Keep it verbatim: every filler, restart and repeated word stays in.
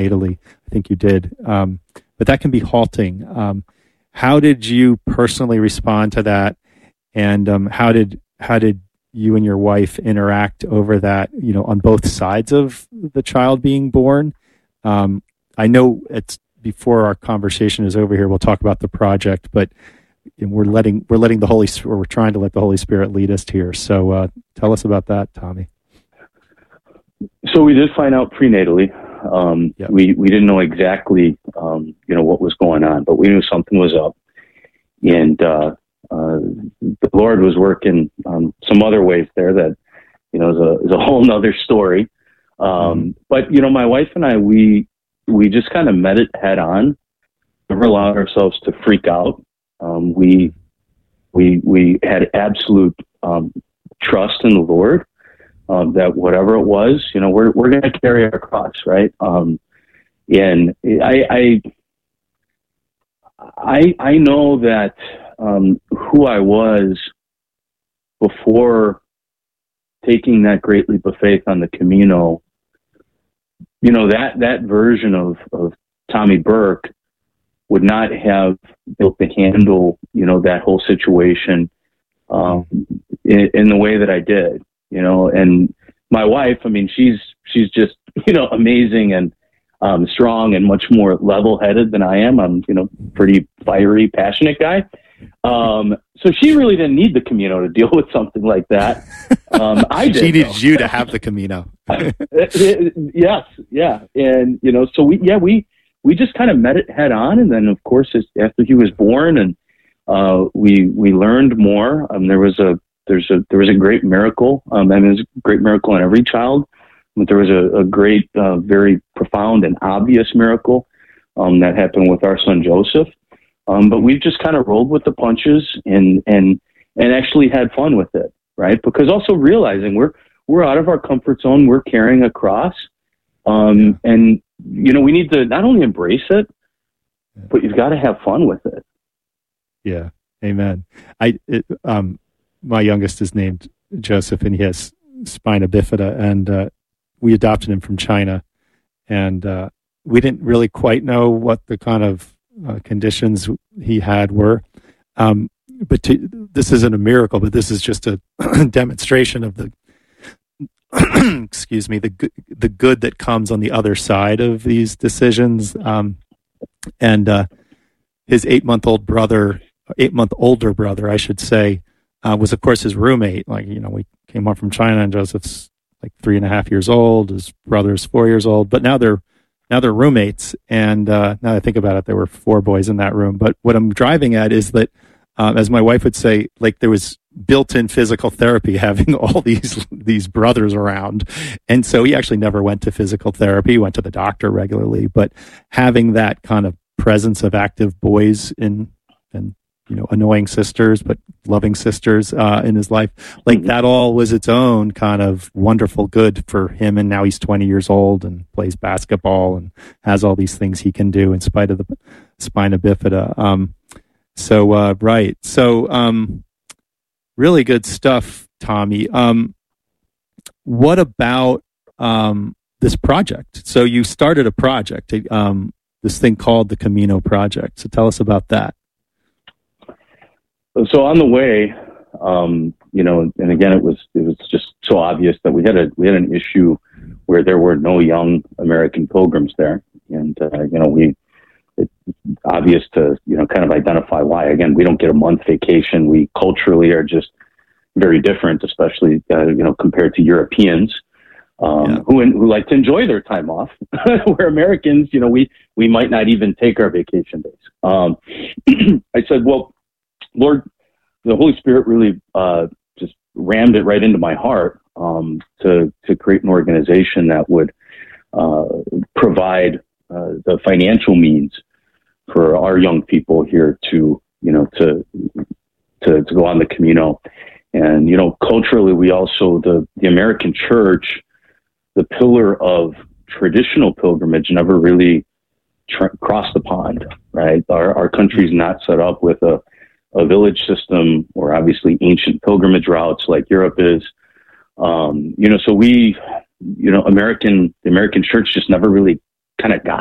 Italy. I think you did. Um, but that can be halting. Um, how did you personally respond to that? And um, how did how did you and your wife interact over that, you know, on both sides of the child being born? Um, I know it's before our conversation is over here, we'll talk about the project, but we're letting we're letting the Holy Spirit, we're trying to let the Holy Spirit lead us here. So uh, tell us about that, Tommy. So we did find out prenatally. Um, yep. We we didn't know exactly um, you know what was going on, but we knew something was up, and uh, uh, the Lord was working on some other ways there that you know is a is a whole nother story. Um, mm-hmm. But you know, my wife and I we we just kind of met it head on. Never allowed ourselves to freak out. Um, we we we had absolute um, trust in the Lord um, that whatever it was, you know, we're we're going to carry our cross, right? Um, and I I I, I know that um, who I was before taking that great leap of faith on the Camino. You know, that that version of of Tommy Burke would not have built to handle, you know, that whole situation um, in, in the way that I did, you know. And my wife, I mean, she's she's just, you know, amazing and um, strong and much more level-headed than I am. I'm, you know, pretty fiery, passionate guy. Um, so she really didn't need the Camino to deal with something like that. Um, I did. She needs you to have the Camino. Yes, yeah, and you know, so we, yeah, we. We just kind of met it head on, and then of course, after he was born, and uh, we we learned more. Um, there was a there's a there was a great miracle. Um, I mean, there's a great miracle in every child, but there was a, a great, uh, very profound and obvious miracle um, that happened with our son Joseph. Um, but we've just kind of rolled with the punches and and and actually had fun with it, right? Because also realizing we're we're out of our comfort zone, we're carrying a cross, um, and you know, we need to not only embrace it, but you've got to have fun with it. Yeah. Amen. I, it, um, my youngest is named Joseph and he has spina bifida, and, uh, we adopted him from China, and, uh, we didn't really quite know what the kind of uh, conditions he had were. Um, but to, this isn't a miracle, but this is just a demonstration of the, excuse me, the good, the good that comes on the other side of these decisions. Um, and uh, his eight-month-old brother, eight-month older brother, I should say, uh, was of course his roommate. Like, you know, we came up from China, and Joseph's like three and a half years old. His brother's four years old. But now they're now they're roommates. And uh, now that I think about it, there were four boys in that room. But what I'm driving at is that, uh, as my wife would say, like there was built-in physical therapy having all these these brothers around. And so he actually never went to physical therapy, went to the doctor regularly, but having that kind of presence of active boys in, and you know, annoying sisters but loving sisters uh in his life, like that all was its own kind of wonderful good for him. And now he's twenty years old and plays basketball and has all these things he can do in spite of the spina bifida. Um so uh right so um Really good stuff, Tommy. Um, what about um, this project? So you started a project, um, this thing called the Camino Project. So tell us about that. So on the way, um, you know, and again, it was it was just so obvious that we had a we had an issue where there were no young American pilgrims there, and uh, you know, we it's obvious to, you know, kind of identify why. Again, we don't get a month vacation. We culturally are just very different, especially, uh, you know, compared to Europeans um, yeah. who, who like to enjoy their time off. Where Americans, you know, we, we might not even take our vacation days. Um, I said, well, Lord, the Holy Spirit really uh, just rammed it right into my heart um, to, to create an organization that would uh, provide uh, the financial means for our young people here to, you know, to, to, to go on the Camino. And, you know, culturally, we also, the, the American church, the pillar of traditional pilgrimage never really tr- crossed the pond, right? Our, our country's not set up with a, a village system or obviously ancient pilgrimage routes like Europe is. Um, you know, so we, you know, American, the American church just never really kind of